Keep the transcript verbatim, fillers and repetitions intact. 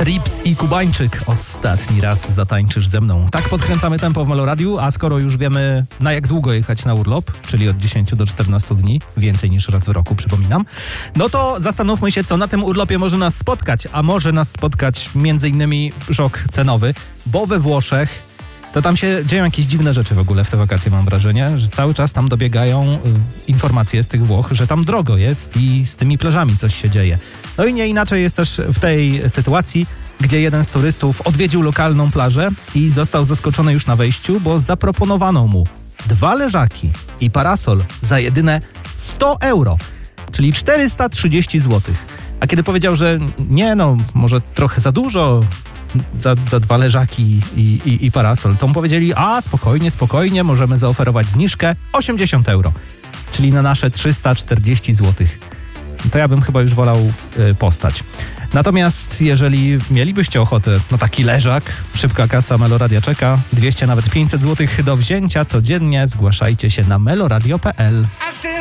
Rips i Kubańczyk. Ostatni raz zatańczysz ze mną. Tak podkręcamy tempo w Meloradiu, a skoro już wiemy, na jak długo jechać na urlop, czyli od dziesięciu do czternastu dni, więcej niż raz w roku, przypominam, no to zastanówmy się, co na tym urlopie może nas spotkać. A może nas spotkać między innymi szok cenowy, bo we Włoszech to tam się dzieją jakieś dziwne rzeczy w ogóle w te wakacje, mam wrażenie, że cały czas tam dobiegają y, informacje z tych Włoch, że tam drogo jest i z tymi plażami coś się dzieje. No i nie inaczej jest też w tej sytuacji, gdzie jeden z turystów odwiedził lokalną plażę i został zaskoczony już na wejściu, bo zaproponowano mu dwa leżaki i parasol za jedyne sto euro, czyli czterysta trzydzieści złotych. A kiedy powiedział, że nie no, może trochę za dużo, Za, za dwa leżaki i, i, i parasol, to mu powiedzieli, a spokojnie, spokojnie, możemy zaoferować zniżkę osiemdziesiąt euro, czyli na nasze trzysta czterdzieści złotych. To ja bym chyba już wolał y, postać. Natomiast jeżeli mielibyście ochotę na taki leżak, szybka kasa Meloradia czeka, dwieście, nawet pięćset złotych do wzięcia codziennie, zgłaszajcie się na meloradio kropka p l.